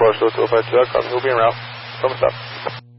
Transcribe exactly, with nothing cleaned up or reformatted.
four, so two oh five two dot com. You'll be en route. Thumbs up.